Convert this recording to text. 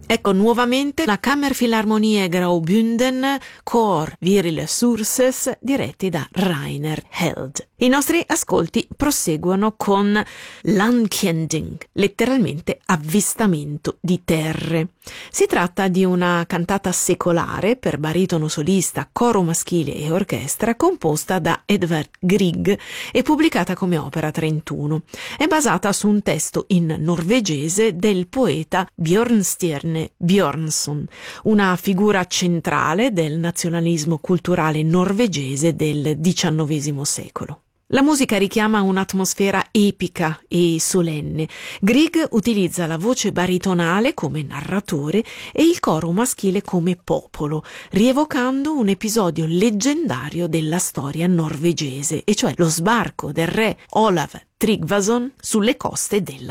Ecco nuovamente la Kammerphilharmonie Graubünden Chor Virile Sources diretti da Rainer Held. I nostri ascolti proseguono con Landkending, letteralmente avvistamento di terre. Si tratta di una cantata secolare per baritono solista, coro maschile e orchestra composta da Edvard Grieg e pubblicata come opera 31. È basata su un testo in norvegese del poeta Bjørnstjerne Bjørnson, una figura centrale del nazionalismo culturale norvegese del XIX secolo. La musica richiama un'atmosfera epica e solenne. Grieg utilizza la voce baritonale come narratore e il coro maschile come popolo, rievocando un episodio leggendario della storia norvegese, e cioè lo sbarco del re Olav Tryggvason sulle coste della